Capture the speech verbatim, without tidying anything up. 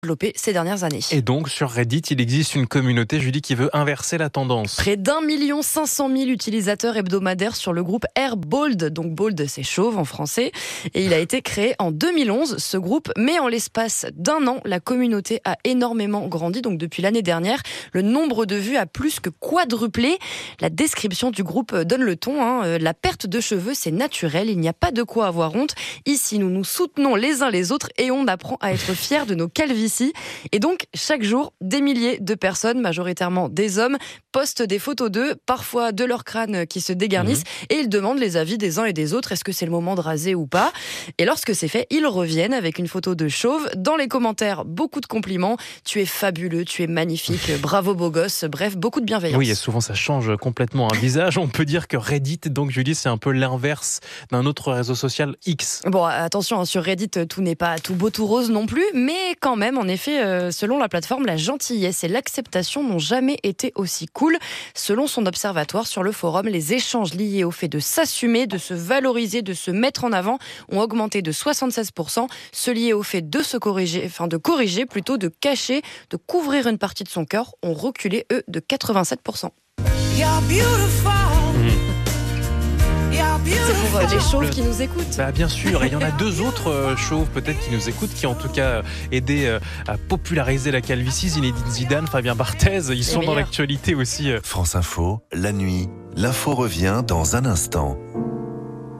développé ces dernières années. Et donc, sur Reddit, il existe une communauté, Julie, qui veut inverser la tendance. Près d'un million cinq cent mille utilisateurs hebdomadaires sur le groupe Airbold. Donc Bold, c'est chauve en français. Et il a été créé en deux mille onze, ce groupe. Mais en l'espace d'un an, la communauté a énormément grandi. Donc depuis l'année dernière, le nombre de vues a plus que quadruplé. La description du groupe donne le ton. Hein. La perte de cheveux, c'est naturel. Il n'y a pas de quoi avoir honte. Ici, nous nous soutenons les uns les autres et on apprend à être fiers de nos calvities. Et donc, chaque jour, des milliers de personnes, majoritairement des hommes, postent des photos d'eux, parfois de leur crâne qui se dégarnissent, mmh. et ils demandent les avis des uns et des autres. Est-ce que c'est le moment de raser ou pas ? Et lorsque c'est fait, ils reviennent avec une photo de chauve. Dans les commentaires, beaucoup de compliments. Tu es fabuleux, tu es magnifique, bravo beau gosse. Bref, beaucoup de bienveillance. Oui, et souvent ça change complètement un visage. On peut dire que Reddit, donc Julie, c'est un peu l'inverse d'un autre réseau social X. Bon, attention, hein, sur Reddit, tout n'est pas tout beau, tout rose non plus, mais quand même, en effet, euh, selon la plateforme, la gentillesse et l'acceptation n'ont jamais été aussi cool. Selon son observatoire sur le forum, les échanges liés au fait de s'assumer, de se valoriser, de se mettre en avant ont augmenté de soixante-seize pour cent. Ceux liés au fait de se corriger, enfin de corriger, plutôt de cacher, de couvrir une partie de son cœur, ont reculé, eux, de quatre-vingt-sept pour cent. C'est pour euh, les chauves qui nous écoutent. Bah, bien sûr, et il y en a deux autres euh, chauves peut-être qui nous écoutent, qui en tout cas euh, aidé euh, à populariser la calvitie. Zinedine Zidane, Fabien Barthez, ils sont dans l'actualité aussi. France Info, la nuit, l'info revient dans un instant.